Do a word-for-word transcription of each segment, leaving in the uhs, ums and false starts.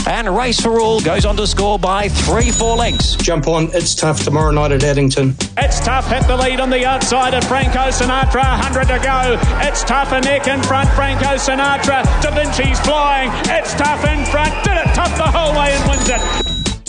And Race for All goes on to score by three, four lengths. Jump on It's Tough tomorrow night at Addington. It's Tough hit the lead on the outside of Franco Sinatra, one hundred to go. It's Tough a neck in front, Franco Sinatra. Da Vinci's flying. It's Tough in front. Did it tough the whole way and wins it.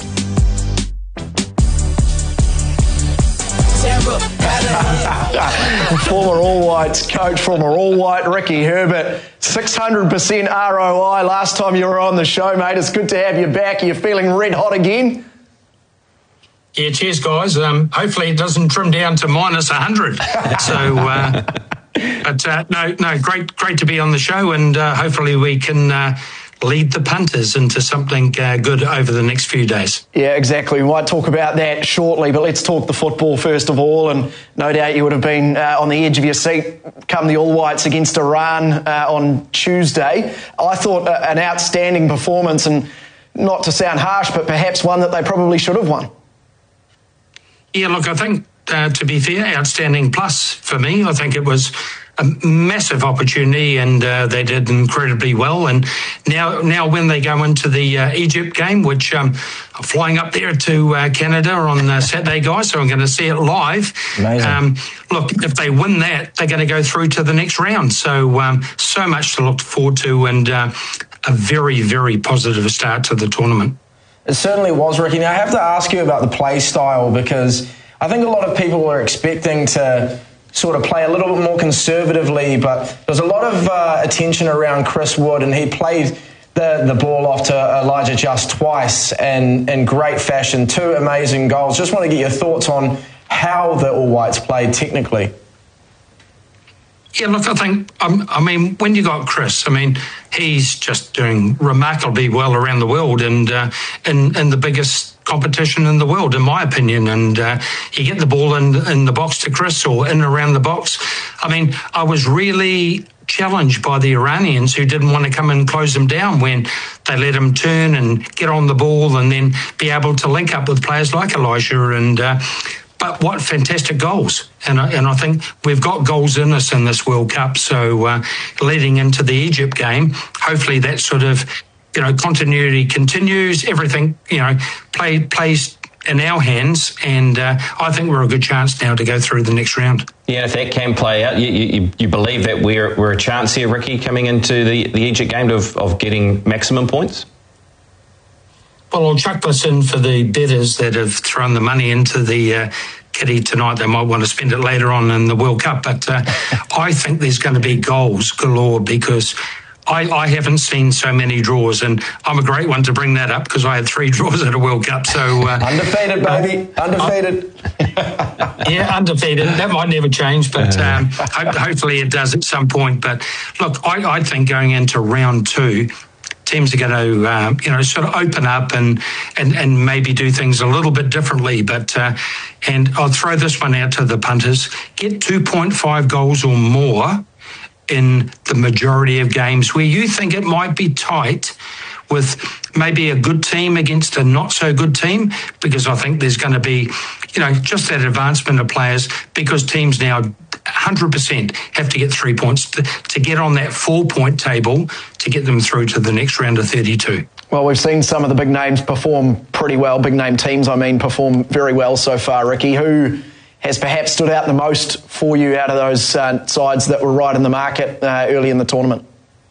Former All Whites coach, former All White Ricky Herbert, six hundred percent R O I last time you were on the show, mate. It's good to have you back. Are you feeling red hot again? Yeah, cheers, guys. Um, hopefully it doesn't trim down to minus one hundred. So, uh, but uh, no, no, great, great to be on the show, and uh, hopefully we can uh, lead the punters into something uh, good over the next few days. Yeah, exactly. We might talk about that shortly, but let's talk the football first of all. And no doubt you would have been uh, on the edge of your seat come the All Whites against Iran uh, on Tuesday. I thought uh, an outstanding performance, and not to sound harsh, but perhaps one that they probably should have won. Yeah, look, I think, uh, to be fair, outstanding plus for me. I think it was a massive opportunity, and uh, they did incredibly well. And now, now when they go into the uh, Egypt game, which um, I'm flying up there to uh, Canada on uh, Saturday, guys, so I'm going to see it live. Amazing. Um, look, if they win that, they're going to go through to the next round. So, um, so much to look forward to, and uh, a very, very positive start to the tournament. It certainly was, Ricky. Now, I have to ask you about the play style, because I think a lot of people were expecting to sort of play a little bit more conservatively, but there's a lot of uh, attention around Chris Wood, and he played the, the ball off to Elijah Just twice and in great fashion, two amazing goals. Just want to get your thoughts on how the All Whites played technically. Yeah, look, I think, um, I mean, when you got Chris, I mean, he's just doing remarkably well around the world, and uh, in, in the biggest competition in the world, in my opinion. And uh, you get the ball in, in the box to Chris, or in around the box. I mean, I was really challenged by the Iranians, who didn't want to come and close them down when they let him turn and get on the ball and then be able to link up with players like Elijah. And uh, but what fantastic goals. And I, and I think we've got goals in us in this World Cup. So uh, leading into the Egypt game, hopefully that sort of, you know, continuity continues. Everything, you know, play, plays in our hands. And uh, I think we're a good chance now to go through the next round. Yeah, if that can play out, you, you, you believe that we're, we're a chance here, Ricky, coming into the, the Egypt game of, of getting maximum points? Well, I'll chuck this in for the bettors that have thrown the money into the uh, kitty tonight. They might want to spend it later on in the World Cup. But uh, I think there's going to be goals galore, because I, I haven't seen so many draws. And I'm a great one to bring that up, because I had three draws at a World Cup. So uh, Undefeated, baby. Uh, Undefeated. Uh, yeah, undefeated. That might never change, but um, ho- hopefully it does at some point. But look, I, I think going into round two, teams are going to, um, you know, sort of open up and, and, and maybe do things a little bit differently. But uh, and I'll throw this one out to the punters: get two point five goals or more in the majority of games where you think it might be tight, with maybe a good team against a not so good team, because I think there's going to be, you know, just that advancement of players, because teams now one hundred percent have to get three points to, to get on that four-point table to get them through to the next round of thirty-two. Well, we've seen some of the big names perform pretty well, big name teams, I mean, perform very well so far, Ricky. Who has perhaps stood out the most for you out of those uh, sides that were right in the market uh, early in the tournament?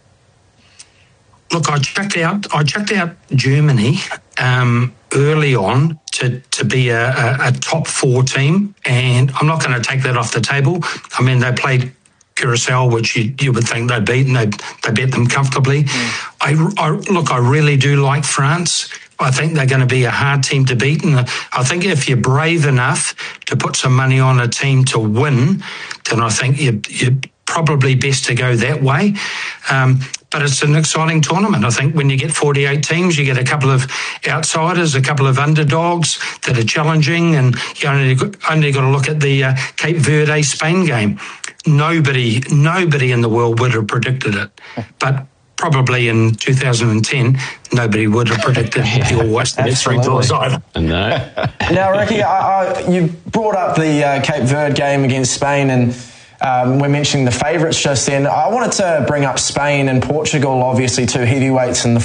Look, I checked out. I checked out Germany um, early on to to be a, a, a top four team, and I'm not going to take that off the table. I mean, they played Curacao, which you, you would think they'd beat, and they they beat them comfortably. Mm. I, I look, I really do like France. I think they're going to be a hard team to beat, and I think if you're brave enough to put some money on a team to win, then I think you you. probably best to go that way. Um, but it's an exciting tournament. I think when you get forty-eight teams, you get a couple of outsiders, a couple of underdogs that are challenging, and you only, only got to look at the uh, Cape Verde Spain game. Nobody, nobody in the world would have predicted it. But probably in two thousand ten, nobody would have predicted the All Whites to get three draws either. No. Now, Ricky, I, I, you brought up the uh, Cape Verde game against Spain, and Um, we're mentioning the favourites just then. I wanted to bring up Spain and Portugal, obviously two heavyweights in the